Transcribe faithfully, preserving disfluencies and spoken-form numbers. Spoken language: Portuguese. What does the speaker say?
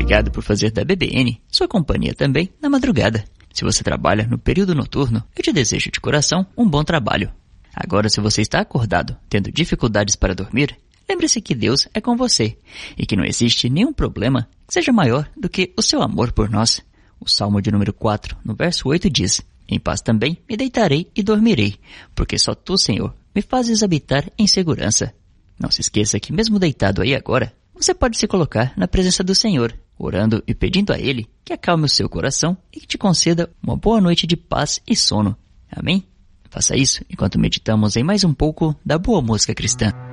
Obrigado por fazer da B B N sua companhia também na madrugada. Se você trabalha no período noturno, eu te desejo de coração um bom trabalho. Agora, se você está acordado, tendo dificuldades para dormir, lembre-se que Deus é com você e que não existe nenhum problema que seja maior do que o seu amor por nós. O Salmo de número quatro, no verso oito diz: em paz também me deitarei e dormirei, porque só tu, Senhor, me fazes habitar em segurança. Não se esqueça que mesmo deitado aí agora, você pode se colocar na presença do Senhor, orando e pedindo a Ele que acalme o seu coração e que te conceda uma boa noite de paz e sono. Amém? Faça isso enquanto meditamos em mais um pouco da boa música cristã.